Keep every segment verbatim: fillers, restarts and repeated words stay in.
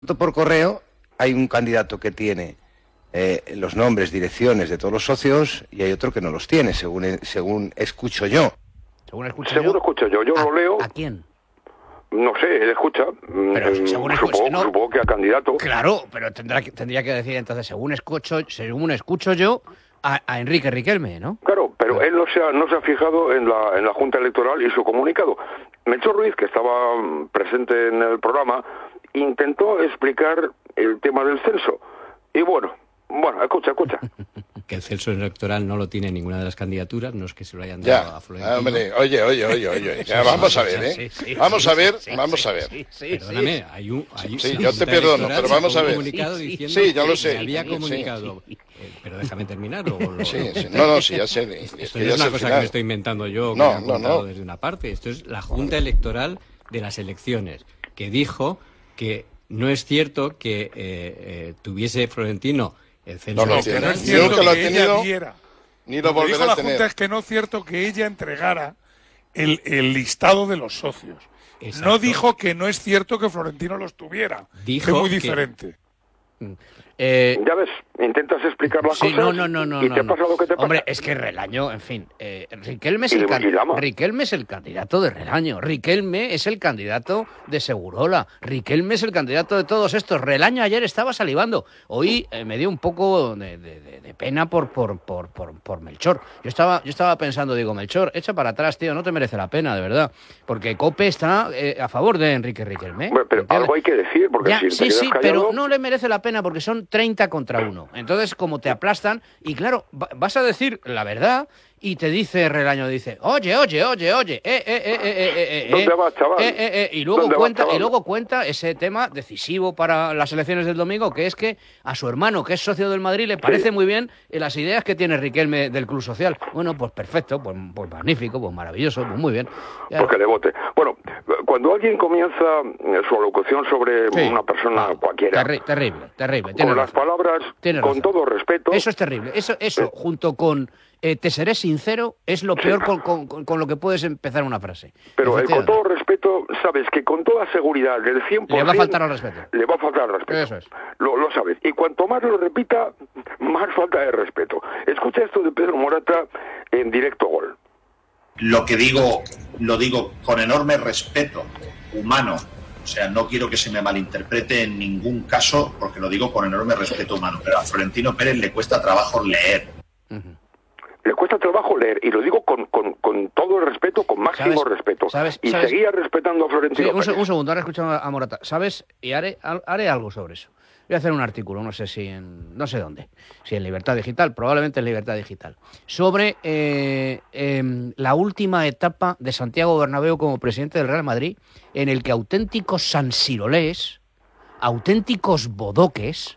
por correo hay un candidato que tiene eh, los nombres, direcciones de todos los socios y hay otro que no los tiene, según según escucho yo. Según escucho según yo. escucho yo, yo ¿A, lo leo. ¿A quién? No sé, él escucha. Pero mm, según supongo, escucho, no. supongo que a candidato. Claro, pero tendrá que, tendría que decir entonces, según escucho, según escucho yo, a, a Enrique Riquelme, ¿no? Claro, pero él no se ha, no se ha fijado en la, en la Junta Electoral y su comunicado. Melchor Ruiz, que estaba presente en el programa, intentó explicar el tema del censo. Y bueno, bueno, escucha, escucha. Que el censo electoral no lo tiene ninguna de las candidaturas, no es que se lo hayan dado Ya, a Florentino. hombre, oye, oye, oye, oye, ya, vamos a ver, ¿eh? Sí, sí, vamos sí, a ver, sí, vamos sí, a ver. sí, sí, Perdóname, sí. hay un... Hay, Sí, la yo te Junta perdono, Electoral pero vamos sacó a un ver. comunicado Sí, sí. diciendo Sí, ya lo que sé. había Sí, comunicado... Eh, pero déjame terminar. Luego, lo- Sí, sí, no, no, sí, ya sé. Es Esto que no ya es sé una el cosa que final. me estoy inventando yo, que No, me han no, contado no. desde una parte. Esto es la Junta Electoral de las elecciones, que dijo que no es cierto que eh, eh, tuviese Florentino el censo No, no, Que electoral. no es Ni cierto nunca lo ha que ella tenido, diera. ni lo Lo que volverá dijo la a tener. Junta es que no es cierto que ella entregara el, el listado de los socios. Exacto. No dijo que no es cierto que Florentino los tuviera. Dijo que es muy que- diferente. Eh, Ya ves, intentas explicar las sí, cosas no, no, no, no. y no, te no. pasa lo que te pasa. Hombre, es que Relaño, en fin, eh, Riquelme, es Y el le- can- y Lama. Riquelme es el candidato de Relaño, Riquelme es el candidato de Segurola, Riquelme es el candidato de todos estos. Relaño ayer estaba salivando, hoy eh, me dio un poco de, de- de- de pena por, por, por, por, por Melchor. Yo estaba, yo estaba pensando, digo, Melchor, echa para atrás, tío, no te merece la pena, de verdad, porque COPE está eh, a favor de Enrique Riquelme. Bueno, pero ¿entiendes? algo hay que decir, porque Ya, si te sí, quedas sí, callado- pero no le merece la pena porque son treinta contra uno. Entonces, como te aplastan, y claro, va- vas a decir la verdad y te dice Relaño, dice, oye, oye, oye, oye, eh, eh, eh, eh, eh, eh, ¿Dónde eh, vas, chaval? eh, eh, eh, y luego ¿Dónde vas, cuenta, chaval? y luego cuenta ese tema decisivo para las elecciones del domingo, que es que a su hermano, que es socio del Madrid, le parece muy bien eh, las ideas que tiene Riquelme del Club Social. Bueno, pues perfecto, pues, pues magnífico, pues maravilloso, pues muy bien. Ya- Porque le vote. Bueno, cuando alguien comienza eh, su alocución sobre Sí. una persona Ah, cualquiera, terri- terrible, terrible. con tienes las razón. palabras, Tienes con razón. todo respeto, Eso es terrible. Eso, eso junto con eh, te seré sincero, es lo peor con, con- con- con lo que puedes empezar una frase. pero el con Efectivamente. todo respeto, sabes que con toda seguridad del cien por ciento... Le va a faltar al respeto. Le va a faltar al respeto. Eso es. Lo, lo sabes. Y cuanto más lo repita, más falta de respeto. Escucha esto de Pedro Morata en Directo Gol. Lo que digo, lo digo con enorme respeto humano. O sea, no quiero que se me malinterprete en ningún caso, porque lo digo con enorme respeto humano. Pero a Florentino Pérez le cuesta trabajo leer. Le cuesta trabajo leer, y lo digo con, con, con todo el respeto, con máximo ¿Sabes? respeto. ¿Sabes? Y ¿Sabes? seguía respetando a Sí, Florentino un, se- Pérez. un segundo, ahora escuchamos a Morata. ¿Sabes? Y haré, al- haré algo sobre eso. Voy a hacer un artículo, no sé si en... no sé dónde. Si en Libertad Digital, probablemente en Libertad Digital. Sobre eh, em, la última etapa de Santiago Bernabéu como presidente del Real Madrid, en el que auténticos sansirolés, auténticos bodoques,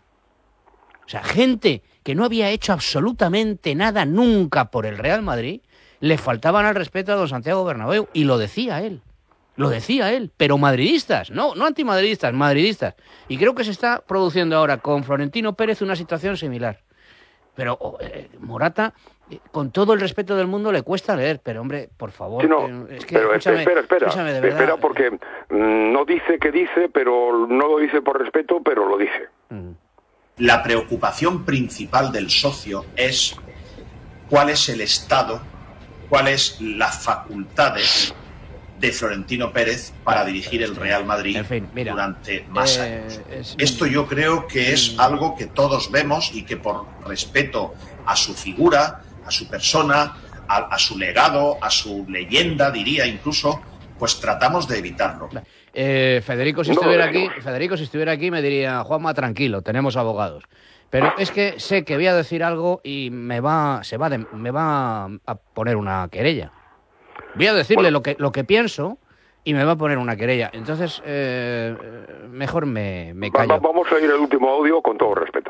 o sea, gente que no había hecho absolutamente nada nunca por el Real Madrid, le faltaban al respeto a don Santiago Bernabéu, y lo decía él. Lo decía él, pero madridistas, no, no antimadridistas, madridistas. Y creo que se está produciendo ahora con Florentino Pérez una situación similar. Pero oh, eh, Morata, eh, con todo el respeto del mundo, le cuesta leer, pero hombre, por favor, Sí, no, eh, es que pero escúchame, espera, espera, escúchame, de verdad. espera, porque mm, no dice que dice, pero no lo dice por respeto, pero lo dice. Mm. La preocupación principal del socio es cuál es el estado, cuáles las facultades de Florentino Pérez para dirigir el Real Madrid En fin, mira, durante más eh, años. es- Esto yo creo que es algo que todos vemos y que por respeto a su figura, a su persona, a, a su legado, a su leyenda, diría incluso, pues tratamos de evitarlo. Eh, Federico, si No, estuviera no. aquí, Federico, si estuviera aquí, me diría, Juanma, tranquilo, tenemos abogados. Pero es que sé que voy a decir algo y me va, se va, de- me va a poner una querella. Voy a decirle lo que lo que pienso y me va a poner una querella. Entonces, eh, mejor me, me Va- callo. va- vamos a ir al último audio con todo respeto.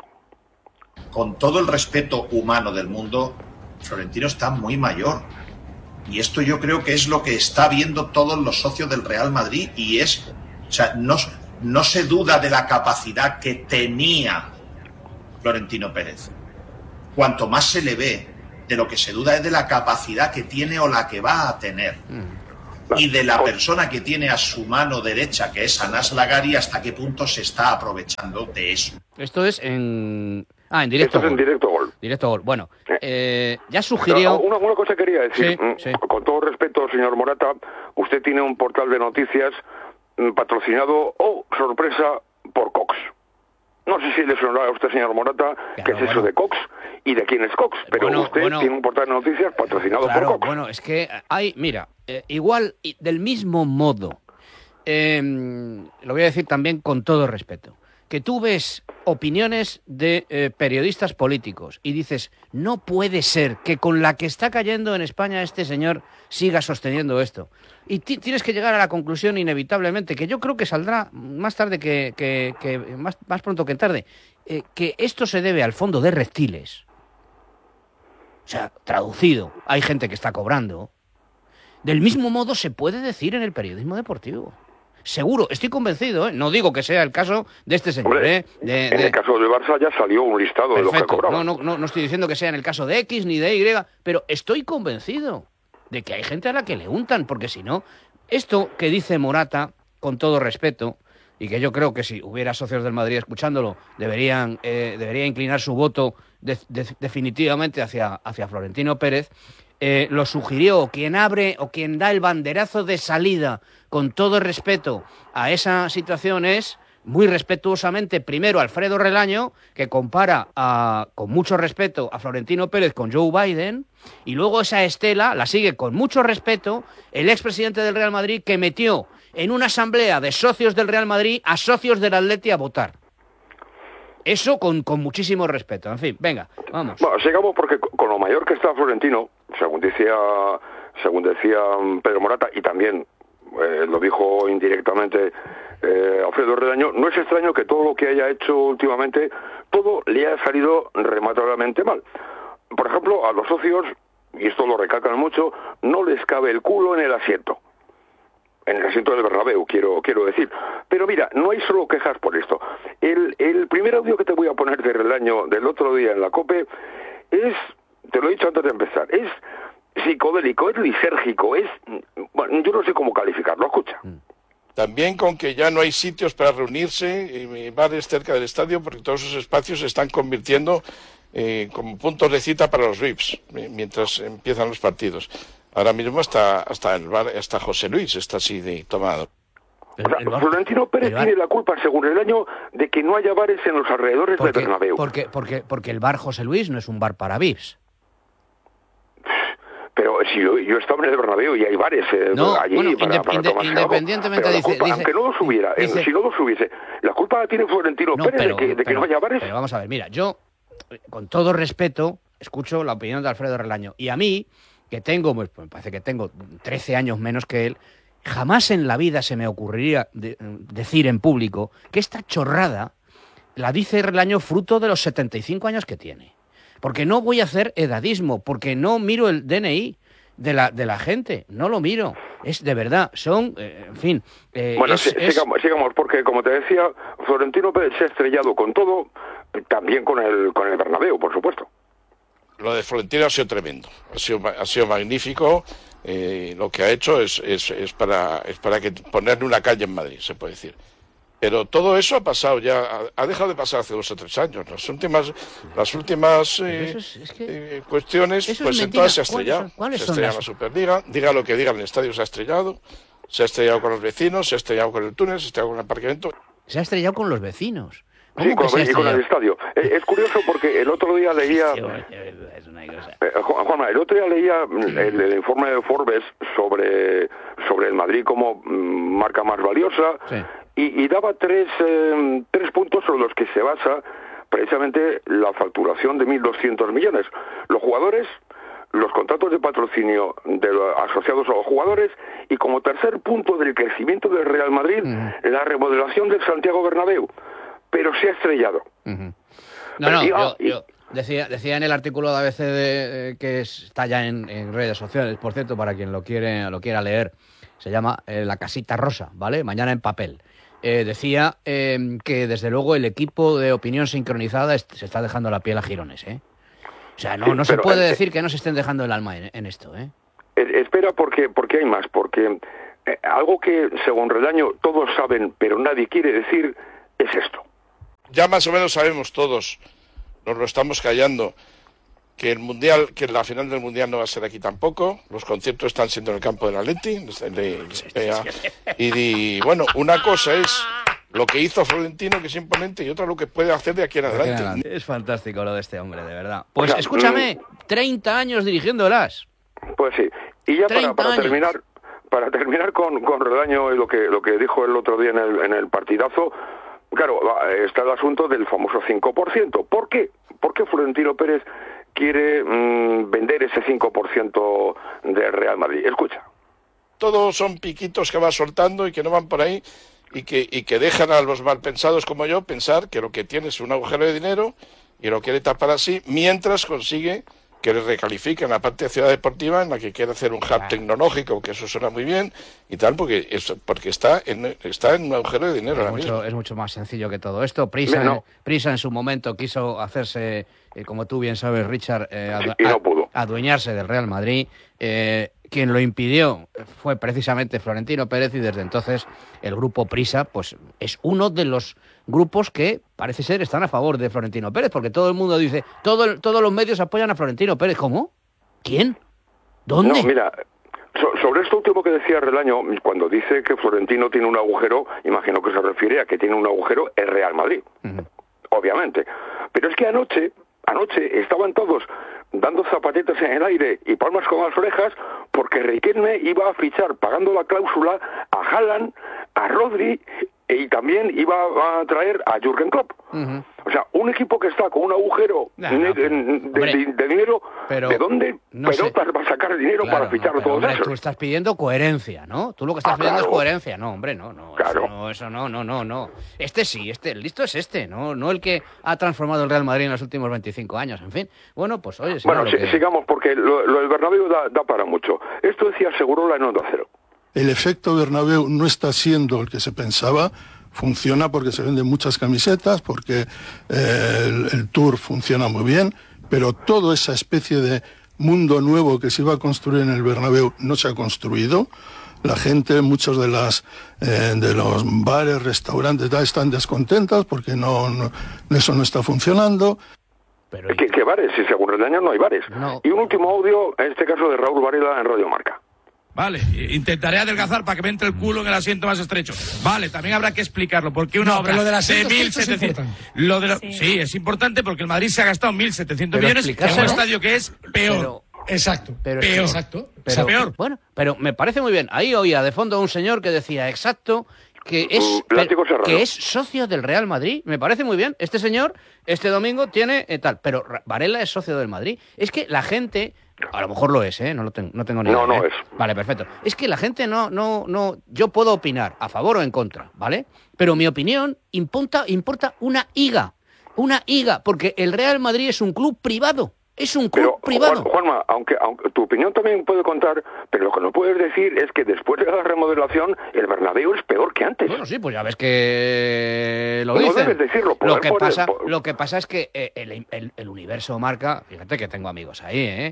Con todo el respeto humano del mundo, Florentino está muy mayor. Y esto yo creo que es lo que está viendo todos los socios del Real Madrid y es, o sea, no, no se duda de la capacidad que tenía Florentino Pérez. Cuanto más se le ve, de lo que se duda es de la capacidad que tiene o la que va a tener. y de la persona que tiene a su mano derecha, que es Anas Lagari, hasta qué punto se está aprovechando de eso. Esto es en... Ah, en directo. Esto es en directo gol. Directo gol. Bueno, eh, ya sugirió... Una, una cosa quería decir. Sí, sí. Con todo respeto, señor Morata, usted tiene un portal de noticias patrocinado, oh, sorpresa, por Cox. No sé si le sonará a usted, señor Morata, claro, qué es bueno. eso de Cox y de quién es Cox, pero bueno, usted bueno, tiene un portal de noticias patrocinado claro, por Cox. Bueno, es que hay, mira, eh, igual, del mismo modo, eh, lo voy a decir también con todo respeto, que tú ves opiniones de eh, periodistas políticos y dices, no puede ser que con la que está cayendo en España este señor siga sosteniendo esto. Y tienes que llegar a la conclusión inevitablemente, que yo creo que saldrá más tarde que, que, que más, más pronto que tarde, eh, que esto se debe al fondo de reptiles. O sea, traducido, hay gente que está cobrando. Del mismo modo se puede decir en el periodismo deportivo. Seguro, estoy convencido, ¿eh? No digo que sea el caso de este señor. Hombre, ¿eh? de, en de... el caso del Barça ya salió un listado Perfecto. de los que cobraban. No, no, no, no estoy diciendo que sea en el caso de X ni de Y, pero estoy convencido de que hay gente a la que le untan, porque si no, esto que dice Morata, con todo respeto, y que yo creo que si hubiera socios del Madrid escuchándolo, deberían eh, debería inclinar su voto de, de, definitivamente hacia, hacia Florentino Pérez, eh, lo sugirió quien abre o quien da el banderazo de salida, con todo respeto a esa situación, es muy respetuosamente, primero Alfredo Relaño, que compara a, con mucho respeto a Florentino Pérez con Joe Biden, y luego esa estela la sigue con mucho respeto el expresidente del Real Madrid, que metió en una asamblea de socios del Real Madrid a socios del Atleti a votar. Eso con, con muchísimo respeto. En fin, venga, vamos. Bueno, sigamos porque con lo mayor que está Florentino, según decía, según decía Pedro Morata, y también eh, lo dijo indirectamente eh, Alfredo Relaño, no es extraño que todo lo que haya hecho últimamente, todo le haya salido rematadamente mal. Por ejemplo, a los socios, y esto lo recalcan mucho, no les cabe el culo en el asiento. En el asiento del Bernabéu, quiero quiero decir. Pero mira, no hay solo quejas por esto. El, el primer audio que te voy a poner de Relaño del otro día en la COPE es, te lo he dicho antes de empezar, es psicodélico, es lisérgico, es... Bueno, yo no sé cómo calificarlo, escucha. También con que ya no hay sitios para reunirse, y bares cerca del estadio, porque todos esos espacios se están convirtiendo eh, como puntos de cita para los V I Ps, eh, mientras empiezan los partidos. Ahora mismo hasta, hasta el bar, hasta José Luis está así de tomado. O sea, Florentino Pérez tiene la culpa, según el año, de que no haya bares en los alrededores del Bernabéu. Porque, porque, porque el bar José Luis no es un bar para V I Ps. Pero si yo, yo estaba en el Bernabéu y hay bares eh, no, allí bueno, para, para tomarse independientemente algo. dice, culpa, dice, aunque no los hubiera, dice, si no los hubiese, la culpa la tiene Florentino no, Pérez pero, de, que, de pero, que no haya bares. Pero vamos a ver, mira, yo, con todo respeto, escucho la opinión de Alfredo Relaño. Y a mí, que tengo, pues, me parece que tengo trece años menos que él, jamás en la vida se me ocurriría de, decir en público que esta chorrada la dice Relaño fruto de los setenta y cinco años que tiene. Porque no voy a hacer edadismo, porque no miro el D N I de la de la gente, no lo miro. Es de verdad, son, eh, en fin... Eh, bueno, es, sí, es... Sigamos, sigamos, porque como te decía, Florentino Pérez se ha estrellado con todo, también con el, con el Bernabéu, por supuesto. Lo de Florentino ha sido tremendo, ha sido, ha sido magnífico. Eh, lo que ha hecho es, es, es para es para que ponerle una calle en Madrid, se puede decir. Pero todo eso ha pasado ya, ha, ha dejado de pasar hace dos o tres años. Las últimas, las últimas eh, es, es que eh, cuestiones, pues en todas se ha estrellado. ¿Cuáles se son, ha estrellado las... la Superliga, diga lo que diga, el estadio se ha estrellado, se ha estrellado con los vecinos, se ha estrellado con el túnel, se ha estrellado con el aparcamiento. Se ha estrellado con los vecinos. Sí, con, y con el estadio. Es, es curioso porque el otro día leía... Es una cosa. Eh, Juanma, el otro día leía el, el informe de Forbes sobre, sobre el Madrid como marca más valiosa, sí. y, y daba tres, eh, tres puntos sobre los que se basa precisamente la facturación de mil doscientos millones. Los jugadores, los contratos de patrocinio de los asociados a los jugadores, y como tercer punto del crecimiento del Real Madrid, mm. la remodelación del Santiago Bernabéu. Pero se ha estrellado. Uh-huh. No, no, yo, yo decía, decía en el artículo de A B C de, eh, que está ya en, en redes sociales, por cierto, para quien lo quiere lo quiera leer, se llama eh, La Casita Rosa, ¿vale? Mañana en papel. Eh, decía eh, que desde luego el equipo de Opinión Sincronizada est- se está dejando la piel a jirones, ¿eh? O sea, no, no sí, se puede eh, decir que no se estén dejando el alma en, en esto, ¿eh? eh, espera porque, porque hay más, porque eh, algo que, según Redaño, todos saben, pero nadie quiere decir, es esto. Ya más o menos sabemos todos, nos lo estamos callando, que el mundial, que la final del mundial no va a ser aquí tampoco. Los conciertos están siendo en el campo del Atleti. Y, y bueno, una cosa es lo que hizo Florentino, que es imponente, y otra lo que puede hacer de aquí en adelante. Es fantástico lo de este hombre, de verdad. Pues o sea, escúchame, treinta años dirigiendo el A S. Pues sí. Y ya para, para terminar, para terminar con, con Redaño y lo que lo que dijo el otro día en el, en el partidazo. Claro, está el asunto del famoso cinco por ciento. ¿Por qué? ¿Por qué Florentino Pérez quiere mmm, vender ese cinco por ciento del Real Madrid? Escucha. Todos son piquitos que va soltando y que no van por ahí y que, y que dejan a los malpensados como yo pensar que lo que tiene es un agujero de dinero y lo quiere tapar así mientras consigue que le recalifiquen la parte de Ciudad Deportiva en la que quiere hacer un hub claro. tecnológico, que eso suena muy bien y tal, porque eso, porque está en, está en un agujero de dinero es ahora mucho, mismo. Es mucho más sencillo que todo esto. Prisa, no. Prisa en su momento quiso hacerse, eh, como tú bien sabes, Richard, eh, adu y no pudo. adueñarse del Real Madrid. Eh, quien lo impidió fue precisamente Florentino Pérez y desde entonces el grupo Prisa pues es uno de los grupos que parece ser están a favor de Florentino Pérez, porque todo el mundo dice, todo el, todos los medios apoyan a Florentino Pérez. ¿Cómo? ¿Quién? ¿Dónde? No, mira, so, sobre esto último que decía Relaño, cuando dice que Florentino tiene un agujero, imagino que se refiere a que tiene un agujero el Real Madrid, uh-huh. obviamente. Pero es que anoche, anoche estaban todos dando zapatetas en el aire y palmas con las orejas porque Riquelme iba a fichar, pagando la cláusula, a Haaland, a Rodri y también iba a traer a Jürgen Klopp. Uh-huh. O sea, un equipo que está con un agujero nah, no, de, pero, de, hombre, de, de dinero, pero, ¿de dónde no pelotas va a sacar dinero claro, para fichar no, todos hombre, esos? Tú estás pidiendo coherencia, ¿no? Tú lo que estás ah, pidiendo claro. es coherencia. No, hombre, no, no. Claro. Eso no, eso no, no, no, no. Este sí, este, el listo es este, ¿no? No el que ha transformado el Real Madrid en los últimos veinticinco años, en fin. Bueno, pues oye... Bueno, lo sí, que... sigamos, porque lo, lo del Bernabéu da, da para mucho. Esto decía Segurola en Onda Cero. El efecto Bernabéu no está siendo el que se pensaba. Funciona porque se venden muchas camisetas, porque eh, el, el Tour funciona muy bien, pero toda esa especie de mundo nuevo que se iba a construir en el Bernabéu no se ha construido. La gente, muchos de las eh, de los bares, restaurantes, tal, están descontentos porque no, no eso no está funcionando. Pero ¿Qué, ¿Qué bares? Si según el año no hay bares. No. Y un último audio, en este caso de Raúl Varela en Radio Marca. Vale, intentaré adelgazar para que me entre el culo en el asiento más estrecho. Vale, también habrá que explicarlo, porque una no, obra lo de, de mil setecientos... Lo de lo... sí. sí, es importante porque el Madrid se ha gastado mil setecientos millones en un estadio que es peor. Pero, exacto, pero, peor. Exacto, pero, o sea, peor. Bueno, pero me parece muy bien. Ahí oía de fondo un señor que decía, exacto, que es, uh, que es socio del Real Madrid. Me parece muy bien. Este señor, este domingo, tiene eh, tal. Pero Varela es socio del Madrid. Es que la gente... A lo mejor lo es, ¿eh? No lo tengo, no tengo ni idea. No, no ¿eh? es. Vale, perfecto. Es que la gente no, no, no... Yo puedo opinar a favor o en contra, ¿vale? Pero mi opinión importa, importa una higa. Una higa, porque el Real Madrid es un club privado. Es un club pero, privado. Juan, Juanma, aunque, aunque tu opinión también puede contar, pero lo que no puedes decir es que después de la remodelación el Bernabéu es peor que antes. Bueno, sí, pues ya ves que lo no dicen. debes decirlo. Lo que, pasa, el, por... lo que pasa es que el, el, el universo marca... Fíjate que tengo amigos ahí, ¿eh?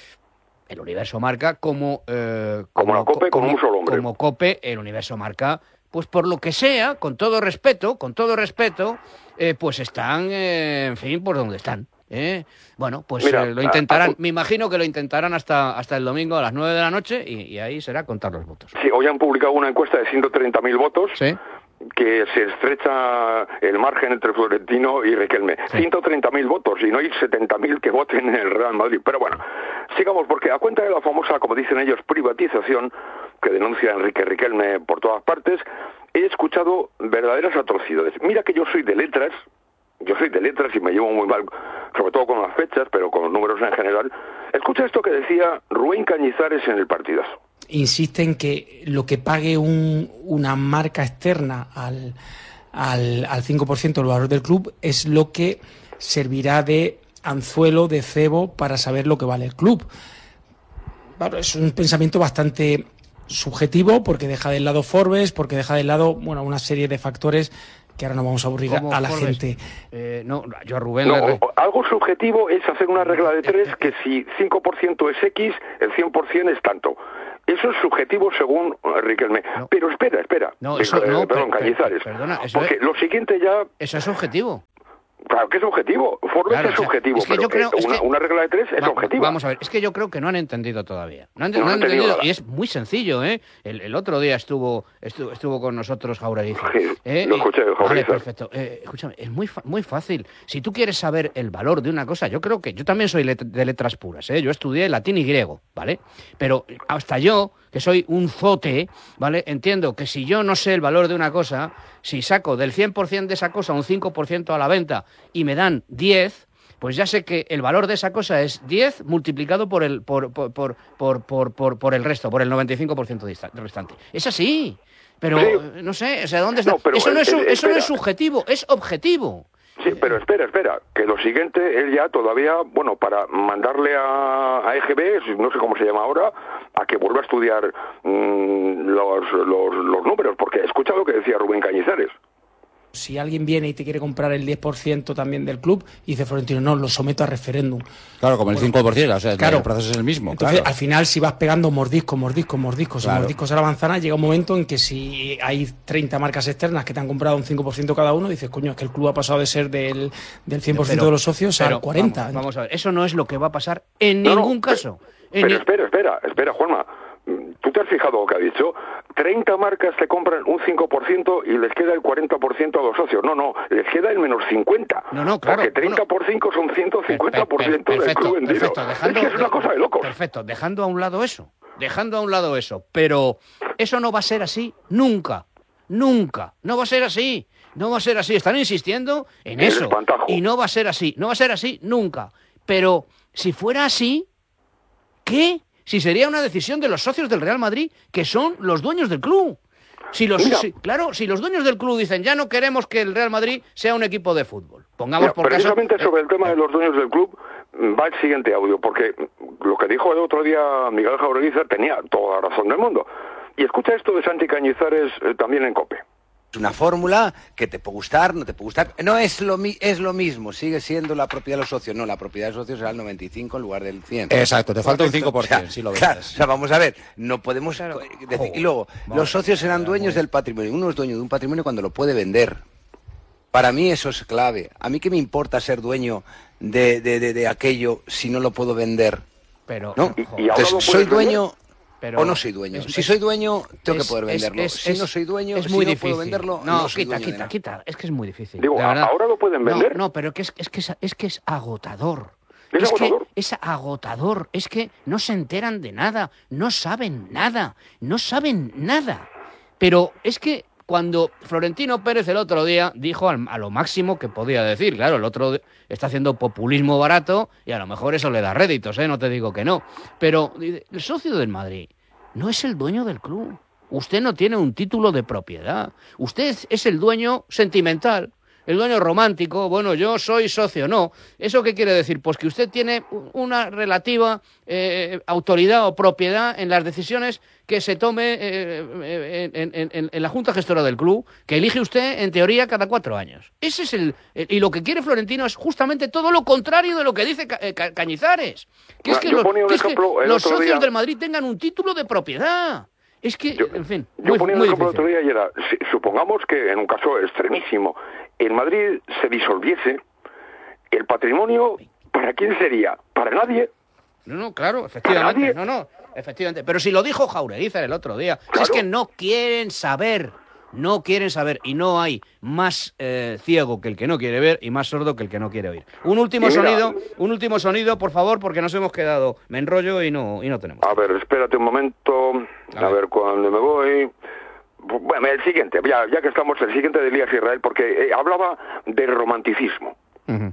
El universo marca como... Eh, como, como la COPE, como, como un solo hombre. Como COPE, el universo marca, pues por lo que sea, con todo respeto, con todo respeto, eh, pues están, eh, en fin, por donde están. ¿eh? Bueno, pues Mira, eh, lo intentarán, a, a, me imagino que lo intentarán hasta, hasta el domingo a las nueve de la noche y, y ahí será contar los votos. Sí, hoy han publicado una encuesta de ciento treinta mil votos. Sí. Que se estrecha el margen entre Florentino y Riquelme. Sí. ciento treinta mil votos y no hay setenta mil que voten en el Real Madrid. Pero bueno, sigamos, porque a cuenta de la famosa, como dicen ellos, privatización que denuncia Enrique Riquelme por todas partes, he escuchado verdaderas atrocidades. Mira que yo soy de letras, yo soy de letras y me llevo muy mal, sobre todo con las fechas, pero con los números en general. Escucha esto que decía Rubén Cañizares en el partidazo. Insiste en que lo que pague un, una marca externa al, al, al cinco por ciento del valor del club es lo que servirá de anzuelo, de cebo, para saber lo que vale el club. Claro, es un pensamiento bastante subjetivo porque deja de lado Forbes, porque deja de lado bueno, una serie de factores que ahora no vamos a aburrir ¿Cómo, a la Forbes? gente. Eh, no, yo a Rubén No, le... re- algo subjetivo es hacer una regla de tres que si cinco por ciento es X, el cien por ciento es tanto. Eso es subjetivo según Riquelme. No. Pero espera, espera. No, eso Eh, no, perdón, per- per- Cañizares. perdona, eso Porque es- lo siguiente ya... Eso es objetivo. Claro que es objetivo. Forbes Claro, es o sea, subjetivo, es que pero yo creo- eh, es una, que- una regla de tres es Va- objetiva. Vamos a ver, es que yo creo que no han entendido todavía. No han, No no han han entendido entendido nada. y es muy sencillo, ¿eh? El, el otro día estuvo estuvo, estuvo con nosotros Jaureguizar. Sí, ¿eh? lo Y- escuché, Vale, Jaureguizar. perfecto. Eh, escúchame, es muy fa- muy fácil. Si tú quieres saber el valor de una cosa, yo creo que yo también soy let- de letras puras, ¿eh? Yo estudié latín y griego, ¿vale? Pero hasta yo, que soy un zote, ¿vale? Entiendo que si yo no sé el valor de una cosa, si saco del cien por ciento de esa cosa un cinco por ciento a la venta y me dan diez, pues ya sé que el valor de esa cosa es diez multiplicado por el por por por por por, por, por el resto, por el noventa y cinco por ciento dista- restante. Es así. Pero Sí. eh, no sé, o sea, ¿dónde está? No, pero eso no es el- su- el- eso no es espera. subjetivo, es objetivo. Sí, pero espera, espera, que lo siguiente, él ya todavía, bueno, para mandarle a, a E G B, no sé cómo se llama ahora, a que vuelva a estudiar mmm, los, los, los números, porque escucha lo que decía Rubén Cañizares. Si alguien viene y te quiere comprar el diez por ciento también del club, y dice Florentino, no, lo someto a referéndum. Claro, como el cinco por ciento, o sea, Claro. el proceso es el mismo. Entonces, claro. al final, si vas pegando mordiscos, mordiscos, mordiscos y Claro. mordiscos a la manzana, llega un momento en que si hay treinta marcas externas que te han comprado un cinco por ciento cada uno, dices, coño, es que el club ha pasado de ser del, del cien por ciento Pero- de los socios pero al cuarenta por ciento. Vamos, vamos a ver, eso no es lo que va a pasar en No, no, ningún pero- caso. En Pero ni- espera, espera, espera, Juanma. ¿Tú te has fijado lo que ha dicho? treinta marcas te compran un cinco por ciento y les queda el cuarenta por ciento a los socios. No, no, les queda el menos cincuenta. No, no, claro. Porque treinta por cinco son ciento cincuenta por ciento del Perfecto, club vendido. perfecto, dejando, Es que es una cosa de locos. Perfecto, dejando a un lado eso, dejando a un lado eso, pero eso no va a ser así nunca, nunca, no va a ser así, no va a ser así, están insistiendo en El eso, espantajo. y no va a ser así, no va a ser así nunca, pero si fuera así, ¿qué? Si sería una decisión de los socios del Real Madrid, que son los dueños del club. Si los, Mira. si- claro, si los dueños del club dicen, ya no queremos que el Real Madrid sea un equipo de fútbol, pongamos Mira, por caso... precisamente sobre el tema de los dueños del club va el siguiente audio, porque lo que dijo el otro día Miguel Jaureguizar tenía toda la razón del mundo. Y escucha esto de Santi Cañizares eh, también en COPE. Es una fórmula que te puede gustar, no te puede gustar. No es lo, mi- es lo mismo, sigue siendo la propiedad de los socios. No, la propiedad de los socios será el noventa y cinco en lugar del cien. Exacto, te falta un Correcto. cinco por ciento, O sea, si lo ves. claro, o sea, vamos a ver, no podemos Claro. co- decir. Y Oh, luego, vale. los socios serán dueños del patrimonio. Uno es dueño de un patrimonio cuando lo puede vender. Para mí eso es clave. A mí qué me importa ser dueño de, de, de, de aquello si no lo puedo vender. Pero, ¿No? Y- joder, y ahora Entonces, lo ¿soy puedes dueño pero o no soy dueño? es- si es- soy dueño, tengo es- que poder es- venderlo. es- si es- no soy dueño, es si muy no difícil. puedo venderlo, no, no soy quita, dueño de quita, nada. quita. Es que es muy difícil. Digo, de ¿a- verdad. ahora lo pueden No, vender? No, pero que es, es que es, es que es agotador. ¿Es Es que agotador? es agotador. Es que no se enteran de nada, no saben nada, no saben nada. Pero es que cuando Florentino Pérez el otro día dijo al- a lo máximo que podía decir, claro, el otro de- está haciendo populismo barato y a lo mejor eso le da réditos, ¿eh? No te digo que no. Pero dice, el socio del Madrid no es el dueño del club. Usted no tiene un título de propiedad. Usted es- es el dueño sentimental, el dueño romántico. Bueno, yo soy socio. No. ¿Eso qué quiere decir? Pues que usted tiene u- una relativa eh, autoridad o propiedad en las decisiones que se tome eh, eh, en, en- en- en la Junta Gestora del club, que elige usted, en teoría, cada cuatro años. Ese es el, el- y lo que quiere Florentino es justamente todo lo contrario de lo que dice Ca- eh, Ca- Cañizares. Que es Ah, que yo los, ponía un que es que ejemplo el los otro socios día. del Madrid tengan un título de propiedad. Es que, Yo, en fin, yo muy, ponía un muy ejemplo el otro difícil. día y era, si- supongamos que en un caso extremísimo, el Madrid se disolviese, el patrimonio, ¿para quién sería? ¿Para nadie? No, no, claro, efectivamente. nadie? No, no, efectivamente. Pero si lo dijo Jaureguizar el otro día, si Claro. es que no quieren saber, no quieren saber, y no hay más eh, ciego que el que no quiere ver y más sordo que el que no quiere oír. Un último Y mira- sonido, un último sonido, por favor, porque nos hemos quedado, me enrollo y no, y no tenemos. A ver, espérate un momento, A a, ver. ver. cuándo me voy. Bueno, el siguiente, ya, ya que estamos, el siguiente de Elías Israel, porque eh, hablaba de romanticismo. Ujú.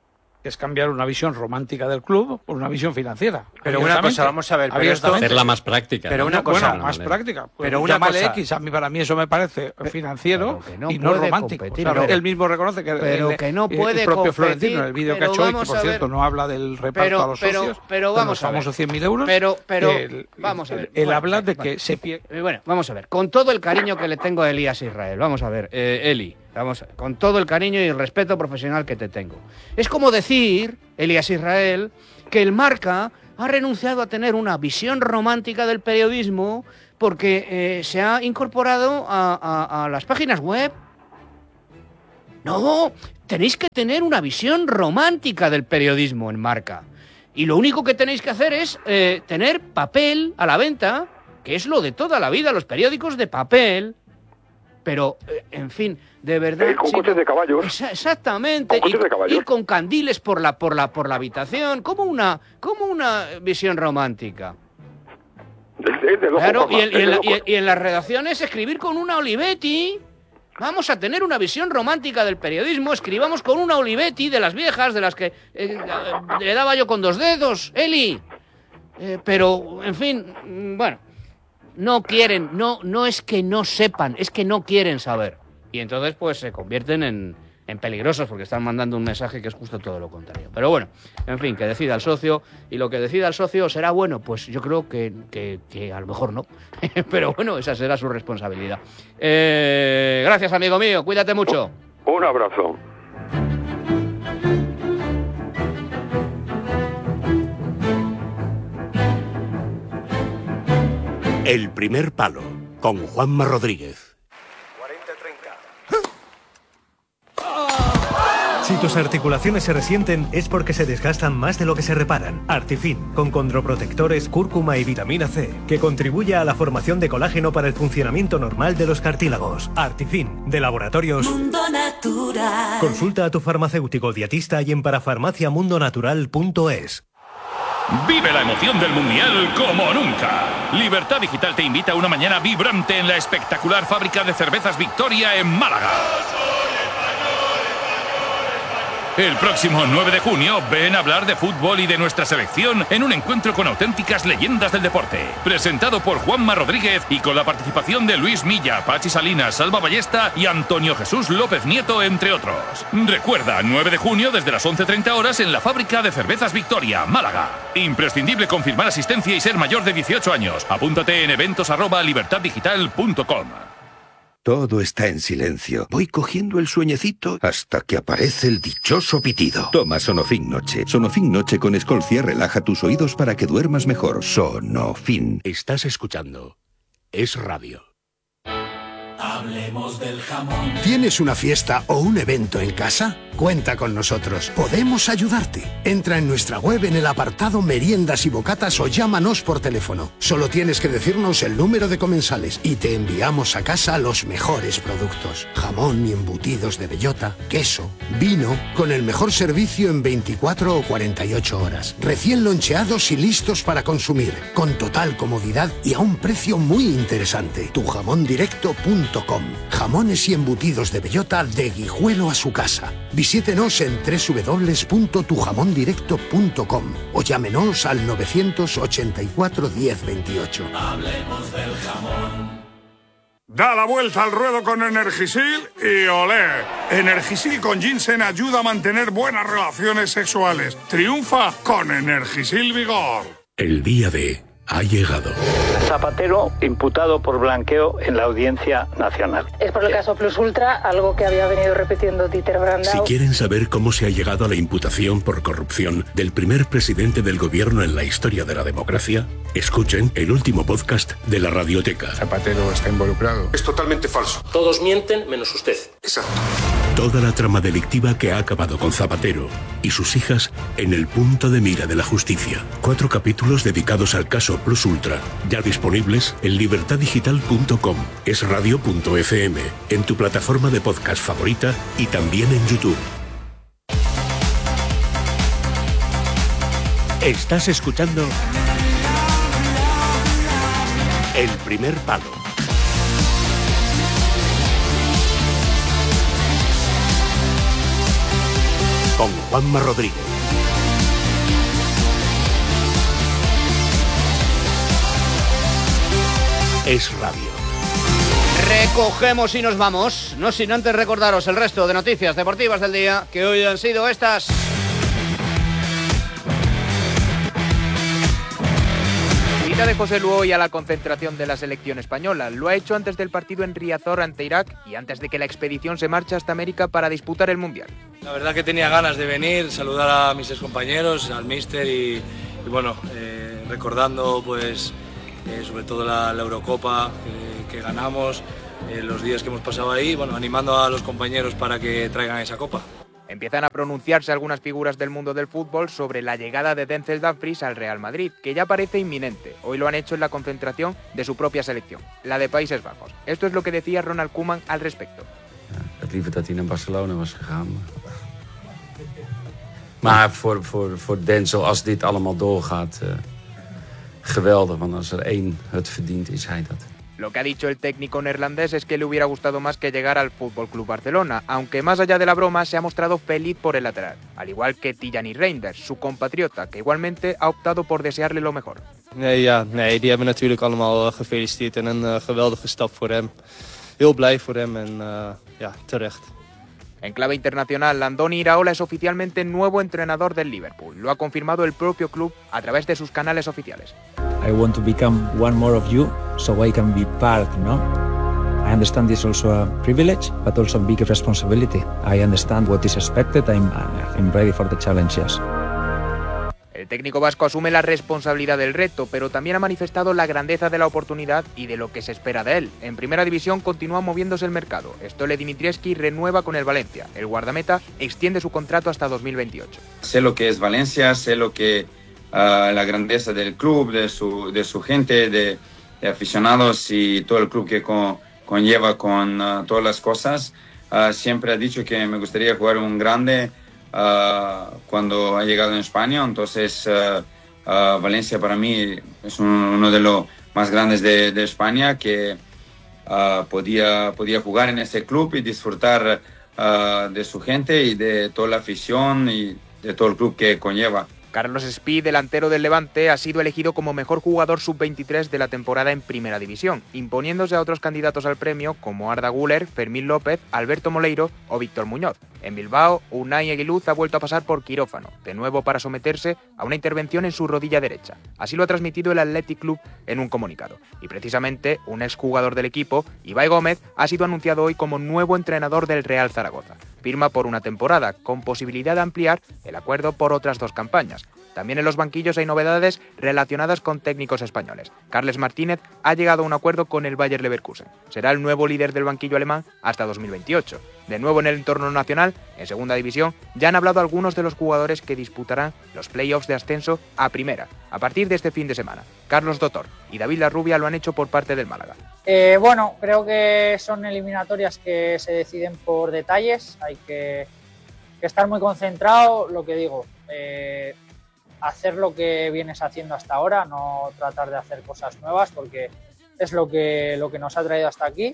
Es cambiar una visión romántica del club por una visión financiera. Pero una cosa, vamos a ver, pero esto- Abiertamente. Hacerla más práctica. Pero ¿no? una cosa- Bueno, más práctica. Pues pero una llámale cosa- X, a mí, para mí eso me parece financiero pero que no y no puede romántico. competir, O sea, pero- él mismo reconoce que, pero el, que no el- puede el propio competir, Florentino, en el vídeo que ha pero hecho hoy, que vamos por a cierto ver. no habla del reparto Pero- a los pero- socios, pero de vamos los a ver. famosos cien mil euros. Pero- pero- el- vamos a ver. Él Bueno, habla de vale. que se pie... Eh, Bueno, vamos a ver. Con todo el cariño que le tengo a Elías Israel, vamos a ver, eh, Eli. Vamos, con todo el cariño y el respeto profesional que te tengo. Es como decir, Elías Israel, que el Marca ha renunciado a tener una visión romántica del periodismo porque eh, se ha incorporado a, a, a las páginas web. No, tenéis que tener una visión romántica del periodismo en Marca. Y lo único que tenéis que hacer es eh, tener papel a la venta, que es lo de toda la vida, los periódicos de papel. Pero, eh, en fin, de verdad... Eh, con coches de caballos. Exa- exactamente. Con coches y, de caballos. y con candiles por la, por la, por la habitación. Como una, como una visión romántica. Es de, de loco, Claro, papá, y, en, es y en de la- loco. y en- y en las redacciones escribir con una Olivetti. Vamos a tener una visión romántica del periodismo. Escribamos con una Olivetti de las viejas, de las que eh, le daba yo con dos dedos, Eli. Eh, pero, en fin, mm, bueno, no quieren, no, no es que no sepan, es que no quieren saber. Y entonces, pues, se convierten en, en peligrosos porque están mandando un mensaje que es justo todo lo contrario. Pero bueno, en fin, que decida el socio. Y lo que decida el socio será bueno, pues yo creo que, que, que a lo mejor no. Pero bueno, esa será su responsabilidad. Eh, gracias, amigo mío. Cuídate mucho. Un abrazo. El primer palo, con Juanma Rodríguez. Si tus articulaciones se resienten es porque se desgastan más de lo que se reparan. Artifin, con condroprotectores, cúrcuma y vitamina C, que contribuye a la formación de colágeno para el funcionamiento normal de los cartílagos. Artifin, de Laboratorios Mundo Natural. Consulta a tu farmacéutico dietista y en parafarmacia mundo natural punto es. Vive la emoción del Mundial como nunca. Libertad Digital te invita a una mañana vibrante en la espectacular fábrica de cervezas Victoria en Málaga. El próximo nueve de junio ven a hablar de fútbol y de nuestra selección en un encuentro con auténticas leyendas del deporte. Presentado por Juanma Rodríguez y con la participación de Luis Milla, Pachi Salinas, Salva Ballesta y Antonio Jesús López Nieto, entre otros. Recuerda, nueve de junio desde las once treinta horas en la fábrica de cervezas Victoria, Málaga. Imprescindible confirmar asistencia y ser mayor de dieciocho años. Apúntate en eventos arroba libertad digital punto com. Todo está en silencio. Voy cogiendo el sueñecito hasta que aparece el dichoso pitido. Toma Sonofin Noche. Sonofin Noche con Escolcia relaja tus oídos para que duermas mejor. Sonofin. Estás escuchando Es Radio. Hablemos del jamón. ¿Tienes una fiesta o un evento en casa? Cuenta con nosotros. Podemos ayudarte. Entra en nuestra web en el apartado Meriendas y Bocatas o llámanos por teléfono. Solo tienes que decirnos el número de comensales y te enviamos a casa los mejores productos. Jamón y embutidos de bellota, queso, vino, con el mejor servicio en veinticuatro o cuarenta y ocho horas. Recién loncheados y listos para consumir, con total comodidad y a un precio muy interesante. tu jamón directo punto com. Jamones y embutidos de bellota de Guijuelo a su casa. Visítenos en doble u doble u doble u punto tu jamón directo punto com o llámenos al novecientos ochenta y cuatro diez veintiocho. Hablemos del jamón. Da la vuelta al ruedo con Energisil y olé. Energisil con ginseng ayuda a mantener buenas relaciones sexuales. Triunfa con Energisil Vigor. El día de ha llegado. Zapatero imputado por blanqueo en la Audiencia Nacional. Es por el caso Plus Ultra, algo que había venido repitiendo Dieter Brandau. Si quieren saber cómo se ha llegado a la imputación por corrupción del primer presidente del gobierno en la historia de la democracia, escuchen el último podcast de la Radioteca. Zapatero está involucrado. Es totalmente falso. Todos mienten menos usted. Exacto. Toda la trama delictiva que ha acabado con Zapatero y sus hijas en el punto de mira de la justicia. Cuatro capítulos dedicados al caso Plus Ultra, ya disponibles en libertad digital punto com, es radio punto efe eme, en tu plataforma de podcast favorita y también en YouTube. Estás escuchando El Primer Palo. Con Juanma Rodríguez. Es Radio. Recogemos y nos vamos, no sin antes recordaros el resto de noticias deportivas del día, que hoy han sido estas. Visita de José Lu hoy a la concentración de la selección española. Lo ha hecho antes del partido en Riazor ante Irak y antes de que la expedición se marche hasta América para disputar el Mundial. La verdad que tenía ganas de venir, saludar a mis excompañeros, al míster y, y bueno, eh, recordando pues eh, sobre todo la, la Eurocopa que, que ganamos, eh, los días que hemos pasado ahí, bueno, animando a los compañeros para que traigan esa copa. Empiezan a pronunciarse algunas figuras del mundo del fútbol sobre la llegada de Denzel Dumfries al Real Madrid, que ya parece inminente. Hoy lo han hecho en la concentración de su propia selección, la de Países Bajos. Esto es lo que decía Ronald Koeman al respecto. Het liever dat hij naar Barcelona was gegaan. Maar voor, voor, voor Denzel, als dit allemaal doorgaat, uh, geweldig. Want als er één het verdient, is hij dat. Lo que ha dicho el técnico neerlandés es que le hubiera gustado más que llegar al F C Barcelona, aunque más allá de la broma se ha mostrado feliz por el lateral, al igual que Tijani Reinders, su compatriota, que igualmente ha optado por desearle lo mejor. Nee, ja, nee, die hebben natuurlijk allemaal gefeliciteerd en een uh, geweldige stap voor hem. Heel blij voor hem en uh, ja, terecht. En clave internacional, Andoni Iraola es oficialmente nuevo entrenador del Liverpool. Lo ha confirmado el propio club a través de sus canales oficiales. I want to become one more of you, so I can be part, no? I understand this is also a privilege, but also a big responsibility. I understand what is expected. I'm, I'm ready for the challenges. El técnico vasco asume la responsabilidad del reto, pero también ha manifestado la grandeza de la oportunidad y de lo que se espera de él. En primera división continúa moviéndose el mercado. Stole Dimitrievski renueva con el Valencia. El guardameta extiende su contrato hasta dos mil veintiocho. Sé lo que es Valencia, sé lo que uh, la grandeza del club, de su, de su gente, de, de aficionados y todo el club que con, conlleva con uh, todas las cosas. Uh, siempre he dicho que me gustaría jugar un grande Uh, cuando ha llegado en España, entonces uh, uh, Valencia para mí es un, uno de los más grandes de, de España, que uh, podía, podía jugar en ese club y disfrutar uh, de su gente y de toda la afición y de todo el club que conlleva. Carlos Espí, delantero del Levante, ha sido elegido como mejor jugador sub veintitrés de la temporada en Primera División, imponiéndose a otros candidatos al premio como Arda Güler, Fermín López, Alberto Moleiro o Víctor Muñoz. En Bilbao, Unai Aguiluz ha vuelto a pasar por quirófano, de nuevo para someterse a una intervención en su rodilla derecha. Así lo ha transmitido el Athletic Club en un comunicado. Y precisamente, un exjugador del equipo, Ibai Gómez, ha sido anunciado hoy como nuevo entrenador del Real Zaragoza. Firma por una temporada, con posibilidad de ampliar el acuerdo por otras dos campañas. También en los banquillos hay novedades relacionadas con técnicos españoles. Carles Martínez ha llegado a un acuerdo con el Bayer Leverkusen. Será el nuevo líder del banquillo alemán hasta dos mil veintiocho. De nuevo en el entorno nacional, en segunda división, ya han hablado algunos de los jugadores que disputarán los playoffs de ascenso a primera, a partir de este fin de semana. Carlos Dotor y David Larrubia lo han hecho por parte del Málaga. Eh, bueno, creo que son eliminatorias que se deciden por detalles. Hay que, que estar muy concentrado, lo que digo. Eh, hacer lo que vienes haciendo hasta ahora, no tratar de hacer cosas nuevas, porque es lo que, lo que nos ha traído hasta aquí.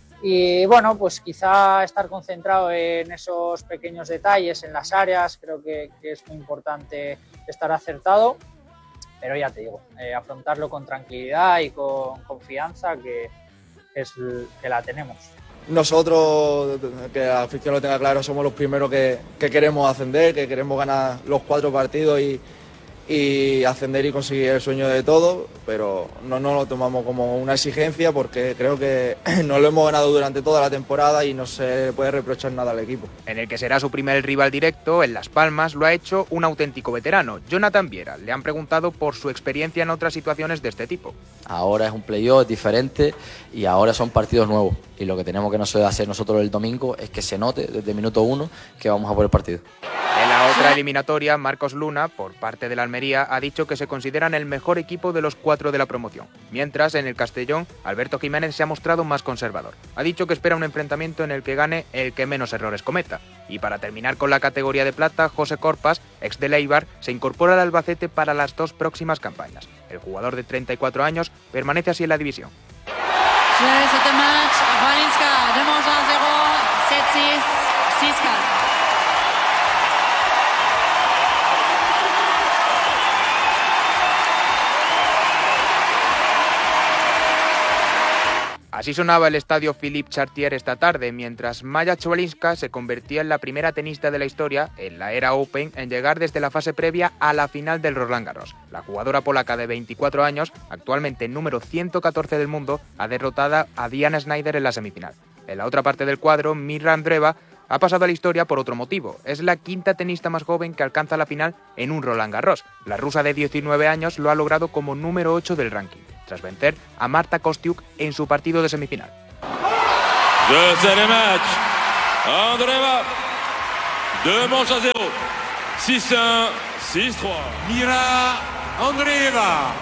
Y bueno, pues quizá estar concentrado en esos pequeños detalles, en las áreas, creo que, que es muy importante estar acertado, pero ya te digo, eh, afrontarlo con tranquilidad y con confianza, que es que la tenemos. Nosotros, que la afición lo tenga claro, somos los primeros que, que queremos ascender, que queremos ganar los cuatro partidos y, y ascender y conseguir el sueño de todos, pero no nos lo tomamos como una exigencia, porque creo que no lo hemos ganado durante toda la temporada y no se le puede reprochar nada al equipo. En el que será su primer rival directo, en Las Palmas, lo ha hecho un auténtico veterano, Jonathan Viera. Le han preguntado por su experiencia en otras situaciones de este tipo. Ahora es un playoff diferente y ahora son partidos nuevos, y lo que tenemos que hacer nosotros el domingo es que se note desde el minuto uno que vamos a por el partido. En la otra eliminatoria, Marcos Luna, por parte de la Almería, ha dicho que se consideran el mejor equipo de los cuatro de la promoción. Mientras, en el Castellón, Alberto Jiménez se ha mostrado más conservador. Ha dicho que espera un enfrentamiento en el que gane el que menos errores cometa. Y para terminar con la categoría de plata, José Corpas, ex de Eibar, se incorpora al Albacete para las dos próximas campañas. El jugador de treinta y cuatro años permanece así en la división. Así sonaba el estadio Philippe Chartier esta tarde, mientras Maya Chwalinska se convertía en la primera tenista de la historia, en la era Open, en llegar desde la fase previa a la final del Roland Garros. La jugadora polaca de veinticuatro años, actualmente número ciento catorce del mundo, ha derrotado a Diana Schneider en la semifinal. En la otra parte del cuadro, Mirra Andreeva ha pasado a la historia por otro motivo. Es la quinta tenista más joven que alcanza la final en un Roland Garros. La rusa de diecinueve años lo ha logrado como número ocho del ranking, tras vencer a Marta Kostyuk en su partido de semifinal. Deuxième match. Andreeva. Deux manches à zéro. six un, six trois. Mirra Andreeva.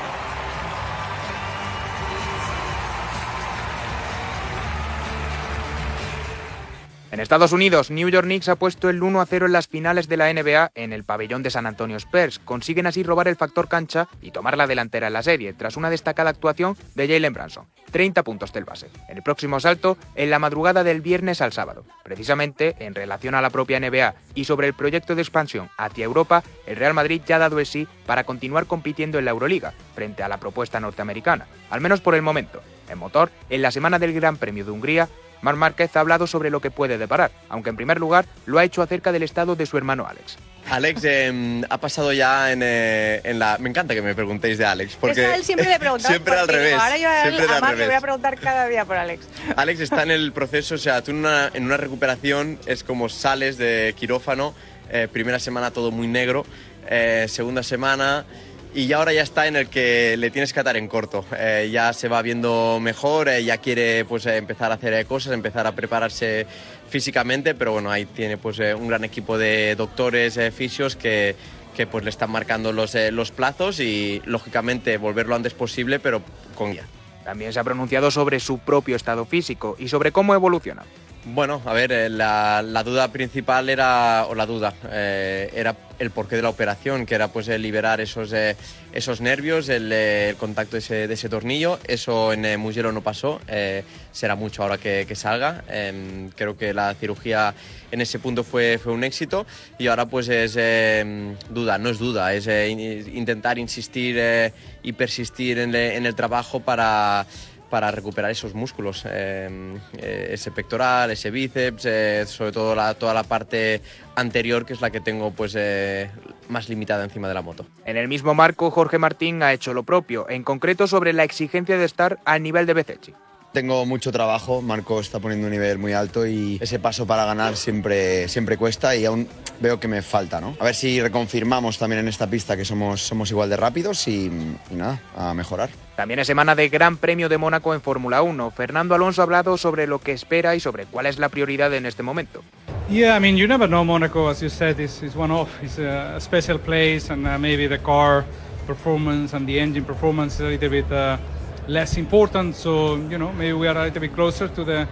En Estados Unidos, New York Knicks ha puesto el uno a cero en las finales de la N B A en el pabellón de San Antonio Spurs. Consiguen así robar el factor cancha y tomar la delantera en la serie, tras una destacada actuación de Jalen Brunson. treinta puntos del base. En el próximo salto, en la madrugada del viernes al sábado. Precisamente, en relación a la propia N B A y sobre el proyecto de expansión hacia Europa, el Real Madrid ya ha dado el sí para continuar compitiendo en la Euroliga, frente a la propuesta norteamericana, al menos por el momento. En motor, en la semana del Gran Premio de Hungría, Marc Márquez ha hablado sobre lo que puede deparar, aunque en primer lugar lo ha hecho acerca del estado de su hermano Alex. Alex eh, ha pasado ya en, eh, en la... Me encanta que me preguntéis de Alex, porque... Es que él siempre le preguntamos siempre al revés. Ahora yo a, siempre a al Marc revés. le voy a preguntar cada día por Alex. Alex está en el proceso, o sea, tú en una, en una recuperación es como sales de quirófano, eh, primera semana todo muy negro, eh, segunda semana... Y ahora ya está en el que le tienes que atar en corto. Eh, ya se va viendo mejor, eh, ya quiere pues, eh, empezar a hacer eh, cosas, empezar a prepararse físicamente, pero bueno, ahí tiene pues, eh, un gran equipo de doctores, eh, fisios que, que pues, le están marcando los, eh, los plazos y lógicamente volver lo antes posible, pero con guía. También se ha pronunciado sobre su propio estado físico y sobre cómo evoluciona. Bueno, a ver, eh, la, la duda principal era, o la duda, eh, era el porqué de la operación, que era pues eh, liberar esos, eh, esos nervios, el, eh, el contacto de ese, de ese tornillo. Eso en eh, Mugello no pasó, eh, será mucho ahora que, que salga. Eh, creo que la cirugía en ese punto fue, fue un éxito y ahora pues es eh, duda, no es duda, es eh, in, intentar insistir eh, y persistir en, le, en el trabajo para... para recuperar esos músculos, eh, eh, ese pectoral, ese bíceps, eh, sobre todo la, toda la parte anterior, que es la que tengo pues eh, más limitada encima de la moto. En el mismo marco, Jorge Martín ha hecho lo propio, en concreto sobre la exigencia de estar al nivel de Bezzecchi. Tengo mucho trabajo, Marco está poniendo un nivel muy alto y ese paso para ganar siempre, siempre cuesta y aún veo que me falta, ¿no? A ver si reconfirmamos también en esta pista que somos, somos igual de rápidos y, y nada, a mejorar. También es semana de Gran Premio de Mónaco en Fórmula uno. Fernando Alonso ha hablado sobre lo que espera y sobre cuál es la prioridad en este momento. Yeah, I mean, you never know. Monaco, as you said, is, is one off. It's a special place and uh, maybe the car performance and the engine performance is a little bit... Uh, less important, so you know maybe we are a little bit closer to the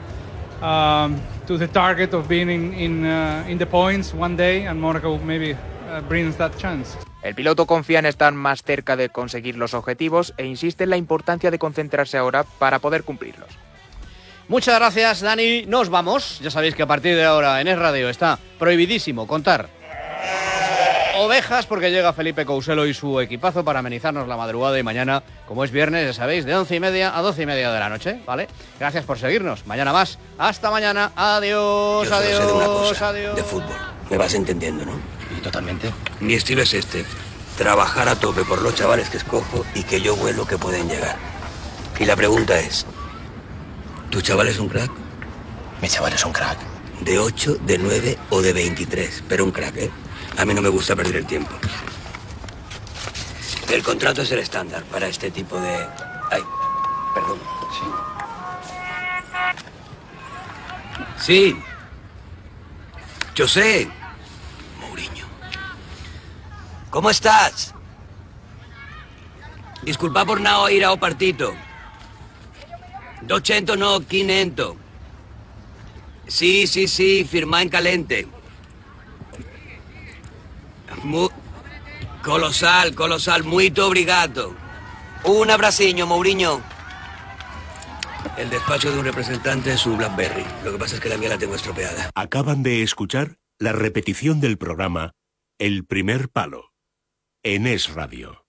um, to the target of being in in, uh, in the points one day, and Monaco maybe uh, brings that chance. El piloto confía en estar más cerca de conseguir los objetivos e insiste en la importancia de concentrarse ahora para poder cumplirlos. Muchas gracias, Dani. Nos vamos. Ya sabéis que a partir de ahora en Es Radio está prohibidísimo contar ovejas porque llega Felipe Couselo y su equipazo para amenizarnos la madrugada y mañana, como es viernes, ya sabéis, de once y media a doce y media de la noche, ¿vale? Gracias por seguirnos. Mañana más. Hasta mañana. Adiós, Yo solo adiós, sé de una cosa, adiós. de fútbol. Me vas entendiendo, ¿no? Totalmente. Mi estilo es este. Trabajar a tope por los chavales que escojo y que yo vuelo que pueden llegar. Y la pregunta es, ¿tu chaval es un crack? Mi chaval es un crack. De ocho, de nueve o de veintitrés, pero un crack, ¿eh? A mí no me gusta perder el tiempo. El contrato es el estándar para este tipo de... Ay, perdón. Sí. Sí. Yo sé. Mourinho. ¿Cómo estás? Disculpa por no ir al partito. doscientos no, quinientos. Sí, sí, sí, firma en calente. Mu colosal, colosal, muito obrigado. Un abraciño, Mourinho. El despacho de un representante es su BlackBerry. Lo que pasa es que la mía la tengo estropeada. Acaban de escuchar la repetición del programa El Primer Palo en Es Radio.